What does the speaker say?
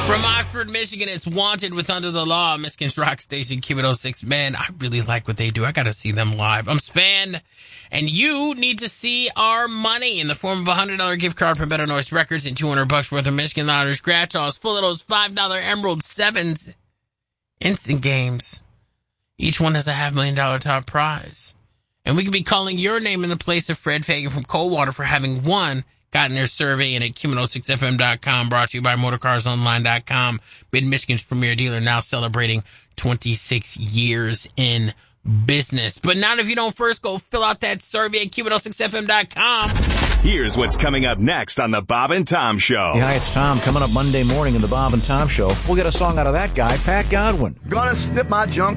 From Oxford, Michigan, it's Wanted with Under the Law, Michigan's rock station, Q106. Man, I really like what they do. I got to see them live. I'm Span, and you need to see our money in the form of a $100 gift card from Better Noise Records and $200 worth of Michigan Lottery scratch-offs full of those $5 Emerald 7s instant games. Each one has a $500,000 top prize. And we could be calling your name in the place of Fred Fagan from Coldwater for having won. Gotten their survey in at Q106FM.com, brought to you by MotorCarsOnline.com, Mid-Michigan's premier dealer, now celebrating 26 years in business. But not if you don't first go fill out that survey at Q106FM.com. Here's what's coming up next on the Bob and Tom Show. Yeah, hi, it's Tom. Coming up Monday morning in the Bob and Tom Show, we'll get a song out of that guy, Pat Godwin. Gonna snip my junk